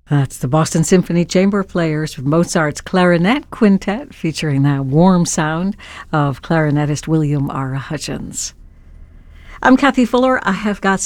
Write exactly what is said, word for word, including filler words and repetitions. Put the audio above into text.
That's the Boston Symphony Chamber Players with Mozart's Clarinet Quintet, featuring that warm sound of clarinetist William R. Hutchins. I'm Kathy Fuller. I have got